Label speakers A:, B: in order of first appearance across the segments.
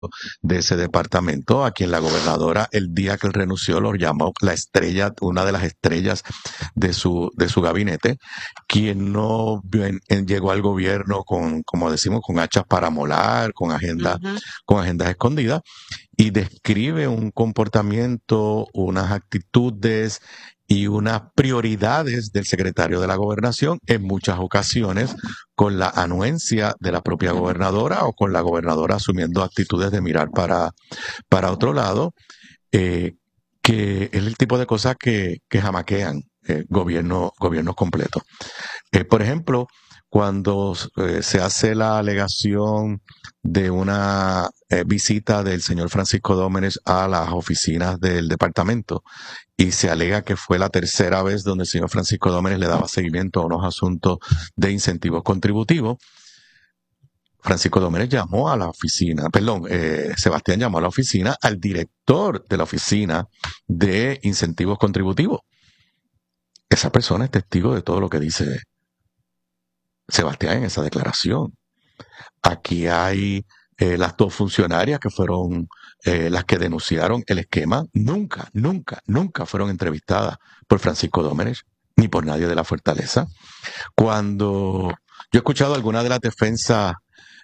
A: de ese departamento, a quien la gobernadora, el día que él renunció, lo llamó la estrella, una de las estrellas de su gabinete, quien no llegó al gobierno con, como decimos, con hachas para molar, con agendas escondidas, y describe un comportamiento, unas actitudes y unas prioridades del secretario de la Gobernación, en muchas ocasiones con la anuencia de la propia gobernadora o con la gobernadora asumiendo actitudes de mirar para otro lado, que es el tipo de cosas que jamaquean gobiernos completos. Por ejemplo, cuando se hace la alegación de una visita del señor Francisco Dómenes a las oficinas del departamento y se alega que fue la tercera vez donde el señor Francisco Dómenes le daba seguimiento a unos asuntos de incentivos contributivos, Francisco Dómenes llamó a la oficina, Sebastián llamó a la oficina al director de la oficina de incentivos contributivos. Esa persona es testigo de todo lo que dice Sebastián en esa declaración. Aquí hay las dos funcionarias que fueron las que denunciaron el esquema. Nunca fueron entrevistadas por Francisco Dómenes ni por nadie de la Fortaleza. Cuando yo he escuchado alguna de las defensas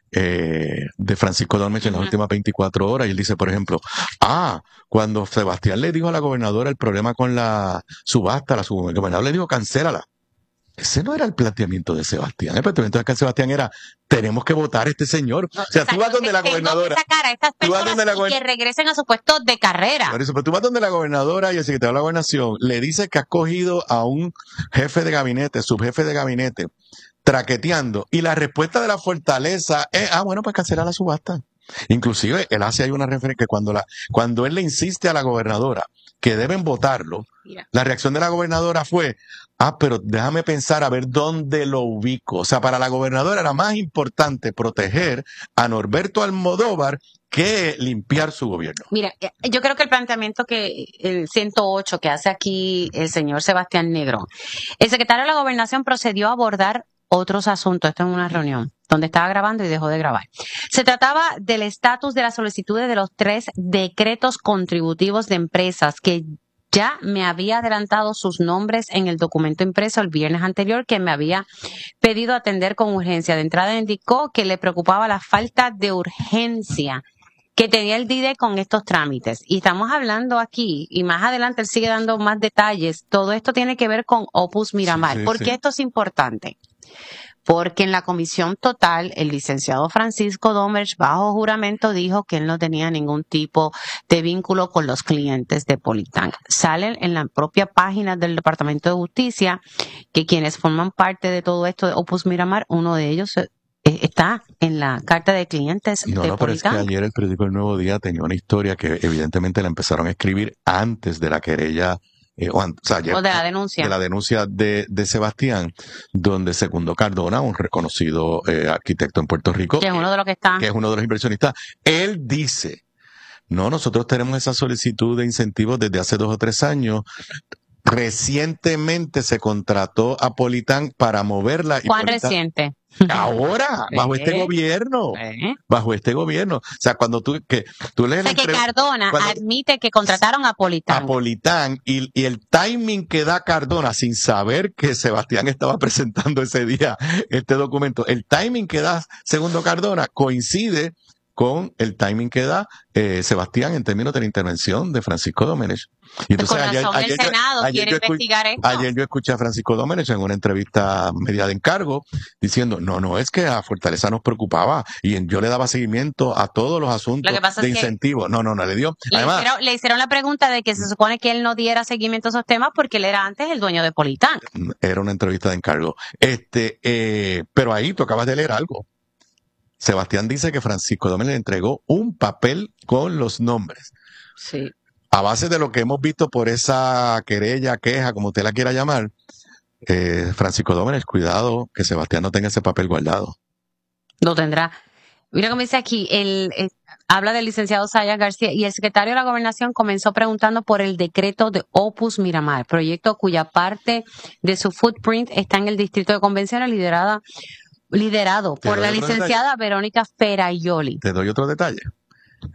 A: de Francisco Dómenes en las últimas 24 horas, y él dice, por ejemplo, cuando Sebastián le dijo a la gobernadora el problema con la subasta, la gobernadora le dijo, cancélala. Ese no era el planteamiento de Sebastián. El planteamiento de Sebastián era, tenemos que votar a este señor.
B: No,
A: o sea, tú vas donde la gobernadora.
B: Que sacar a estas personas y que regresen a su puesto de carrera.
A: Por eso, pero tú vas donde la gobernadora y el secretario de la Gobernación le dice que ha cogido a un jefe de gabinete, subjefe de gabinete, traqueteando. Y la respuesta de la Fortaleza es, bueno, pues cancelar la subasta. Inclusive, él hace ahí una referencia que cuando él le insiste a la gobernadora que deben votarlo, la reacción de la gobernadora fue, pero déjame pensar a ver dónde lo ubico. O sea, para la gobernadora era más importante proteger a Norberto Almodóvar que limpiar su gobierno.
B: Mira, yo creo que el planteamiento que el 108 que hace aquí el señor Sebastián Negrón, el secretario de la Gobernación procedió a abordar otros asuntos. Esto en una reunión donde estaba grabando y dejó de grabar. Se trataba del estatus de las solicitudes de los 3 decretos contributivos de empresas que ya me había adelantado sus nombres en el documento impreso el viernes anterior, que me había pedido atender con urgencia. De entrada indicó que le preocupaba la falta de urgencia que tenía el DIDE con estos trámites. Y estamos hablando aquí, y más adelante él sigue dando más detalles. Todo esto tiene que ver con Opus Miramar. ¿Por qué esto es importante? Porque en la comisión total, el licenciado Francisco Dómenes, bajo juramento, dijo que él no tenía ningún tipo de vínculo con los clientes de Politán. Salen en la propia página del Departamento de Justicia que quienes forman parte de todo esto de Opus Miramar, uno de ellos está en la carta de clientes de Politán.
A: Pero es que ayer el periódico El Nuevo Día tenía una historia que evidentemente la empezaron a escribir antes de la querella
B: o de la denuncia.
A: De la denuncia de Sebastián, donde Segundo Cardona, un reconocido arquitecto en Puerto Rico,
B: que es uno de los que está,
A: que es uno de los inversionistas, él dice, nosotros tenemos esa solicitud de incentivos desde hace 2 o 3 años. Recientemente se contrató a Politán para moverla.
B: ¿Cuán reciente?
A: Ahora, bajo este gobierno. Bajo este gobierno. O sea, cuando tú lees
B: que Cardona admite que contrataron a Politán.
A: A Politán, y el timing que da Cardona, sin saber que Sebastián estaba presentando ese día este documento, el timing que da Segundo Cardona coincide con el timing que da Sebastián en términos de la intervención de Francisco Dómenes. Y entonces ayer yo escuché a Francisco Dómenes en una entrevista media de encargo diciendo, no, es que a Fortaleza nos preocupaba y yo le daba seguimiento a todos los asuntos de incentivos. No, le dio. Además,
B: le hicieron la pregunta de que se supone que él no diera seguimiento a esos temas porque él era antes el dueño de Politán.
A: Era una entrevista de encargo. Pero ahí tú acabas de leer algo. Sebastián dice que Francisco Dómenes le entregó un papel con los nombres.
B: Sí.
A: A base de lo que hemos visto por esa querella, queja, como usted la quiera llamar, Francisco Dómenes, cuidado que Sebastián no tenga ese papel guardado.
B: Lo tendrá. Mira cómo dice aquí, habla del licenciado Sayas García, y el secretario de la Gobernación comenzó preguntando por el decreto de Opus Miramar, proyecto cuya parte de su footprint está en el Distrito de Convenciones liderado por la licenciada Verónica Ferraioli.
A: Te doy otro detalle.